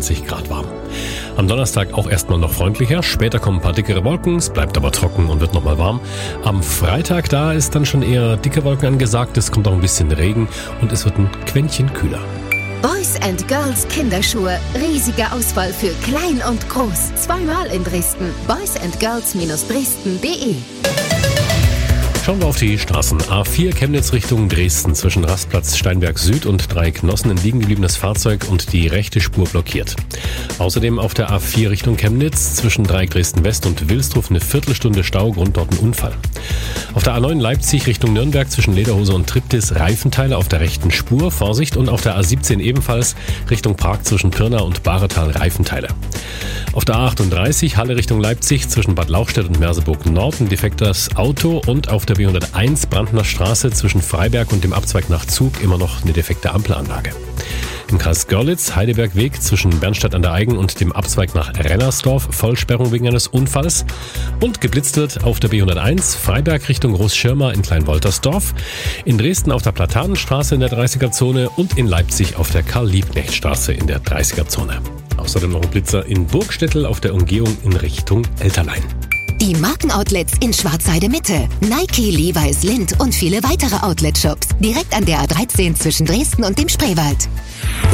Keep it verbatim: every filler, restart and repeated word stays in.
zwanzig Grad warm. Am Donnerstag auch erstmal noch freundlicher, später kommen ein paar dickere Wolken, es bleibt aber trocken und wird nochmal warm. Am Freitag, da ist dann schon eher dicke Wolken angesagt, es kommt auch ein bisschen Regen und es wird ein Quäntchen kühler. Boys and Girls Kinderschuhe. Riesige Auswahl für klein und groß. Zweimal in Dresden. boys and girls Bindestrich dresden punkt de. Schauen wir auf die Straßen. A vier Chemnitz Richtung Dresden zwischen Rastplatz Steinberg Süd und Dreiecknossen ein liegen gebliebenes Fahrzeug und die rechte Spur blockiert. Außerdem auf der A vier Richtung Chemnitz zwischen Dreieck Dresden West und Wilsdruf eine Viertelstunde Stau, Grund dort ein Unfall. Auf der A neun Leipzig Richtung Nürnberg zwischen Lederhose und Triptis Reifenteile auf der rechten Spur, Vorsicht, und auf der A siebzehn ebenfalls Richtung Prag zwischen Pirna und Bahretal Reifenteile. Auf der A achtunddreißig Halle Richtung Leipzig zwischen Bad Lauchstädt und Merseburg Nord ein defektes Auto und auf der B hunderteins Brandner Straße zwischen Freiberg und dem Abzweig nach Zug immer noch eine defekte Ampelanlage. Im Kreis Görlitz Heidelbergweg zwischen Bernstadt an der Aigen und dem Abzweig nach Rennersdorf Vollsperrung wegen eines Unfalls und geblitzt wird auf der B hunderteins Freiberg Richtung Großschirma in Kleinwoltersdorf, in Dresden auf der Platanenstraße in der dreißiger-Zone und in Leipzig auf der Karl-Liebknecht-Straße in der dreißiger-Zone. Außerdem noch ein Blitzer in Burgstettel auf der Umgehung in Richtung Elterlein. Die Markenoutlets in Schwarzheide Mitte. Nike, Levi's, Lindt und viele weitere Outlet-Shops. Direkt an der A dreizehn zwischen Dresden und dem Spreewald.